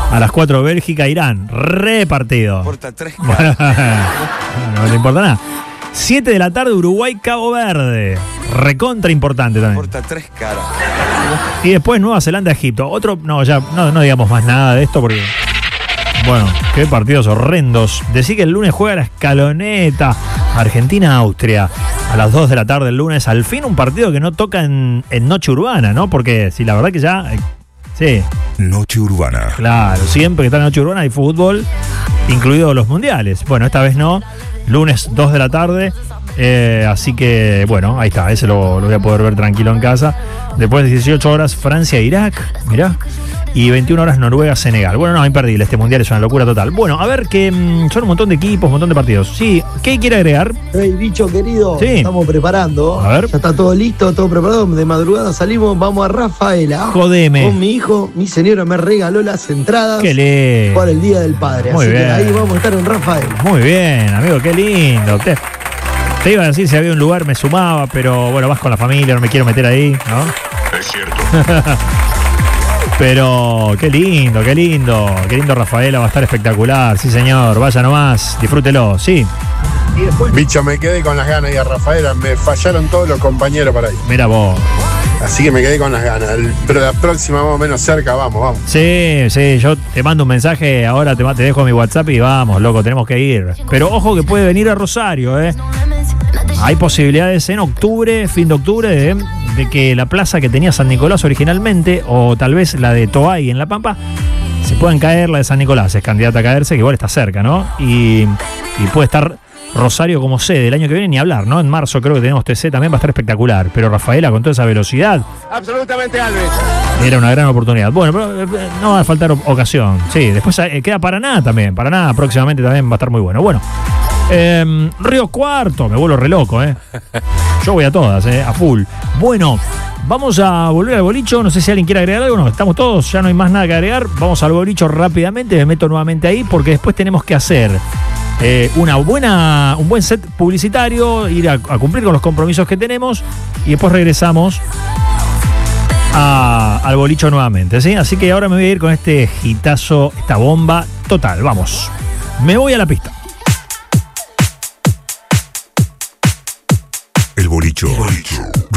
A las 4 Bélgica, Irán. Repartido. Importa 3 Bueno, no le importa nada. 7 de la tarde, Uruguay, Cabo Verde. Recontra importante también. Importa 3 caras. Y después Nueva Zelanda, Egipto. Otro, no, ya no digamos más nada de esto porque... Bueno, qué partidos horrendos. Decí que el lunes juega la escaloneta. Argentina-Austria. A las 2 de la tarde el lunes. Al fin un partido que no toca en noche urbana, ¿no? Porque si la verdad que ya... Sí. Noche urbana. Claro, siempre que está en noche urbana hay fútbol, incluidos los mundiales. Bueno, esta vez no. Lunes 2 de la tarde. Así que, bueno, ahí está. Ese lo voy a poder ver tranquilo en casa. Después de 18 horas, Francia-Irak. Mirá. Y 21 horas, Noruega-Senegal. Bueno, no, imperdible. Este mundial es una locura total. Bueno, a ver, que son un montón de equipos, un montón de partidos. Sí, ¿qué quiere agregar? Hey, bicho querido, Sí. estamos preparando. A ver. Ya está todo listo, todo preparado. De madrugada salimos, vamos a Rafaela. Jodeme. Con mi hijo, mi señora me regaló las entradas Qué lindo. para el Día del Padre. Muy Así bien. que ahí vamos a estar en Rafaela. Muy bien, amigo, qué lindo. Te iba a decir si había un lugar, me sumaba, pero bueno, vas con la familia, no me quiero meter ahí, ¿no? Es cierto. Pero qué lindo, qué lindo. Qué lindo Rafaela, va a estar espectacular. Sí, señor, vaya nomás, disfrútelo, sí. Y después, Bicho, me quedé con las ganas de ir a Rafaela. Me fallaron todos los compañeros para ir. mira vos. Así que me quedé con las ganas. Pero la próxima, más o menos cerca, vamos. Sí, yo te mando un mensaje, ahora te dejo mi WhatsApp y vamos, loco, tenemos que ir. Pero ojo que puede venir a Rosario, ¿eh? Hay posibilidades en octubre, fin de octubre, de que la plaza que tenía San Nicolás originalmente, o tal vez la de Toay en La Pampa, se puedan caer. La de San Nicolás es candidata a caerse, que igual está cerca, ¿no? Y puede estar Rosario como sede el año que viene, ni hablar, ¿no? En marzo creo que tenemos TC, también va a estar espectacular. Pero Rafaela, con toda esa velocidad, Absolutamente, Alves. era una gran oportunidad. Bueno, pero no va a faltar ocasión. Sí, después queda Paraná también. Paraná próximamente también va a estar muy bueno. Bueno, Río Cuarto, me vuelvo re loco, ¿eh? Yo voy a todas, a full. Bueno, vamos a volver al bolicho. No sé si alguien quiere agregar algo. No, estamos todos, ya no hay más nada que agregar. Vamos al bolicho rápidamente. Me meto nuevamente ahí porque después tenemos que hacer un buen set publicitario, ir a cumplir con los compromisos que tenemos y después regresamos al bolicho nuevamente, ¿sí? Así que ahora me voy a ir con este hitazo, esta bomba total. Vamos, me voy a la pista. El bolicho.